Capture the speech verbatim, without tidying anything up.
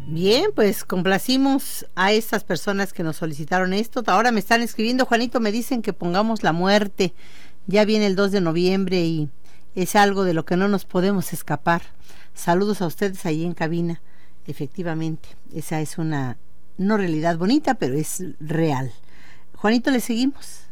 Bien, pues complacimos a estas personas que nos solicitaron esto. Ahora me están escribiendo, Juanito, me dicen que pongamos la muerte. Ya viene el dos de noviembre y es algo de lo que no nos podemos escapar. Saludos a ustedes ahí en cabina. Efectivamente, esa es una no realidad bonita, pero es real. Juanito, le seguimos.